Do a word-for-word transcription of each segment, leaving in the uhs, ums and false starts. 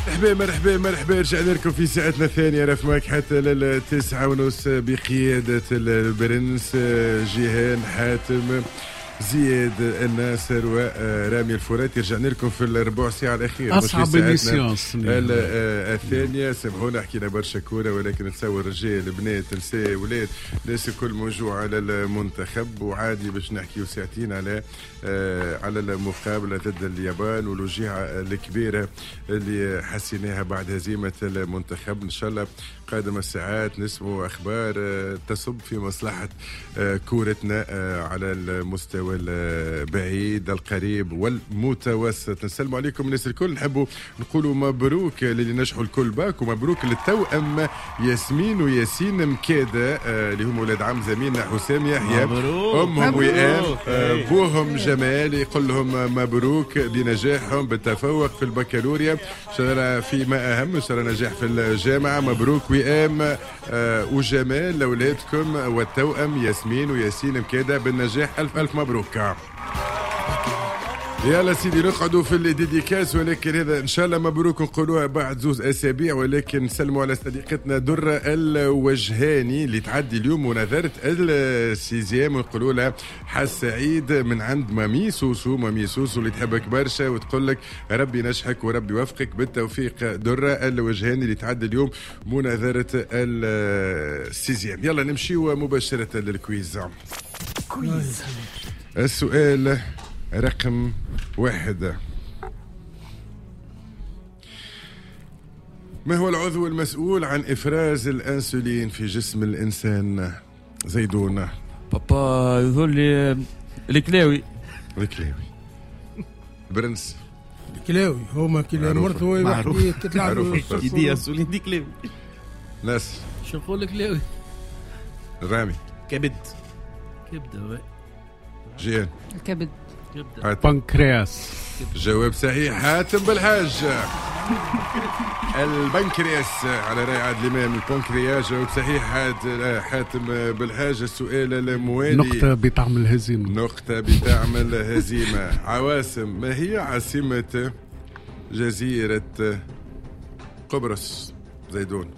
مرحبا مرحبا مرحبا رجعنا لكم في ساعتنا الثانية رفماك حتى للتسعة ونص بقيادة البرنس جيهان حاتم زياد الناصر ورامي الفراتي. رجعنا لكم في الربع ساعة الأخيرة أصعب الميسيونس الثانية. سامحونا حكينا برشا كورة ولكن نتصور رجال بنات نساء ولاد الناس الكل موجوع على المنتخب وعادي باش نحكيو ساعتين على على المقابلة ضد اليابان والوجيعة الكبيرة اللي حسيناها بعد هزيمة المنتخب. إن شاء الله قادم الساعات نسمو أخبار تصب في مصلحة كورتنا على المستوى البعيد القريب والمتوسط. نسلم عليكم الناس الكل. نحبوا نقولوا مبروك للي نجحوا الكل باك ومبروك للتوأم ياسمين وياسين مكادة اللي هم ولاد عم زميلنا حسام يحيى. أمهم وئام بوهم جمال يقول لهم مبروك بنجاحهم بالتفوق في البكالوريا إن شاء الله فيما أهم إن شاء الله نجاح في الجامعة. مبروك وئام وجمال لأولادكم والتوأم ياسمين وياسين مكادة بالنجاح. ألف ألف مبروك. يلا سيدي نقعدوا في الديديكاس ولكن هذا ان شاء الله مبروك نقولوها بعد زوز اسابيع. ولكن نسلموا على صديقتنا درة الوجهاني اللي تعدي اليوم مناظرة السيزيام ونقولوا لها حس سعيد من عند مامي سوسو. مامي سوسو اللي تحبك برشا وتقول لك ربي نجحك وربي يوفقك بالتوفيق. درة الوجهاني اللي تعدي اليوم مناظرة السيزيام. يلا نمشيو مباشرة للكويز. كويز السؤال رقم واحد. ما هو العضو المسؤول عن إفراز الأنسولين في جسم الإنسان؟ زيدون بابا يقول لي الكلاوي. الكلاوي برنس الكلاوي هما كلا مرت هو واحد تطلع له يدي أنسولين دي كلاوي. ناس شو نقول الكلاوي؟ رامي كبد. كبده. جيان الكبد. بنكرياس. جواب صحيح حاتم بالحاج. البنكرياس على رأي عادل الإمام. البنكرياس جواب صحيح حاتم بالحاج. السؤال الموالي نقطة بطعم الهزيمة. نقطة بطعم الهزيمة. عواصم ما هي عاصمة جزيرة قبرص؟ زيدون.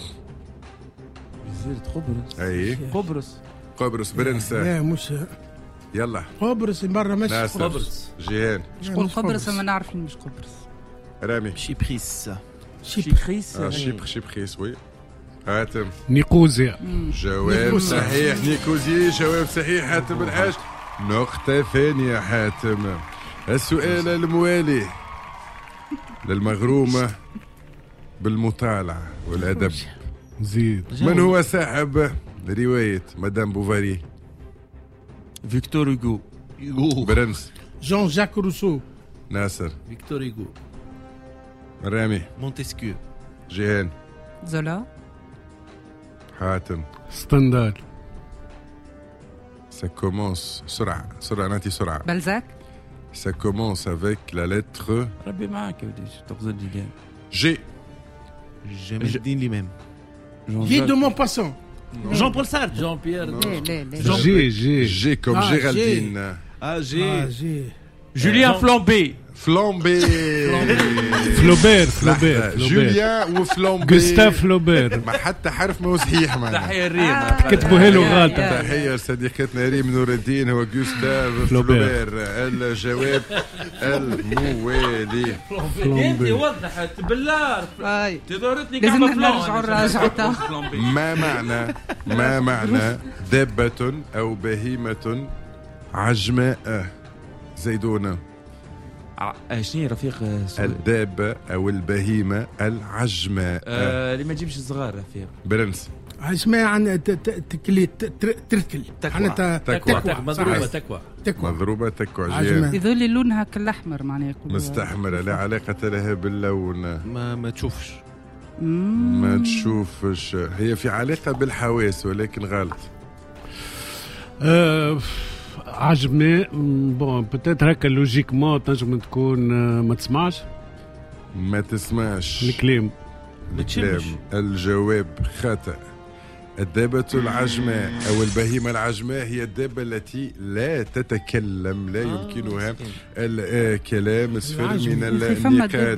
جزيرة قبرص. أي قبرص. قبرص برنس. لا مش يلا قبرص برا مش قبرص. جيهان شكون قبرص ما نعرف مش قبرص. رامي شيبخيس. شيبخيس. اه شيب شيبخيس وي. حاتم نيقوزيا. جواب صحيح نيكوزي. جواب صحيح حاتم الحاج. نقطة ثانية حاتم. السؤال الموالي للمغرومة بالمطالعة والأدب. زيد. من هو صاحب رواية مدام بوفاري؟ فيكتور هوغو. هوغو برنس. جون جاك روسو. ناصر. فيكتور هوغو. رامي. مونتسكيو. جيهان. زولا. حاتم. ستندال. Ça commence سرعة سرعة نعطي سرعة. بلزاك. Ça commence avec la lettre ربي معاك يا ودي تقصد لي G. جمال الدين الإمام. Guy de Maupassant. جون بول سارت. جون بيير. لا لا لا. جي جي G comme Ah, Géraldine. اه جي. جي جوليان فلامبي. فلامبي. فلوبير فلوبير. جوليان وفلامبي. غوستاف فلوبير. ما حتى حرف ما هو صحيح معنا. تحية الريم. كتبوها له غلط. تحية لصديقتنا ريم نور الدين. هو غوستاف فلوبير. الجواب الموالي. انت وضحت بالله. هاي تدورتني لازم كعبة نرجعوا الراجعة. ما معنى ما معنى دابة أو بهيمة عجماء؟ زيدونة. شنو رفيق؟ الدابة أو البهيمة العجماء. اللي ما تجيبش الصغار رفيق. برنس. اسمها عن تكلي تركل. تكوى. تكوى. مضروبة تكوى. تكوى. مضروبة تكوى. عجماء. يذول لونها كالأحمر معناها يقولوا. مستحمرة لا علاقة لها باللون. ما ما تشوفش. ما تشوفش. هي في علاقة بالحواس ولكن غلط. أه عجمي بون بتاتر هكا لوجيكمون تنجم تكون ما تسمعش. ما تسمعش الكلام. الكلام. الجواب خطأ. الدابة العجماء أو البهيمة العجماء هي الدابة التي لا تتكلم، لا يمكنها الكلام. اسفل من النقاط.